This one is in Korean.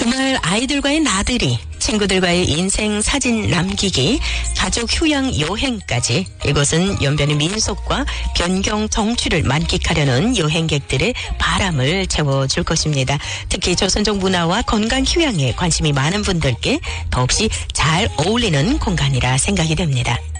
주말 아이들과의 나들이, 친구들과의 인생 사진 남기기, 가족 휴양 여행까지 이곳은 연변의 민속과 변경 정취를 만끽하려는 여행객들의 바람을 채워줄 것입니다. 특히 조선족 문화와 건강 휴양에 관심이 많은 분들께 더없이 잘 어울리는 공간이라 생각이 됩니다.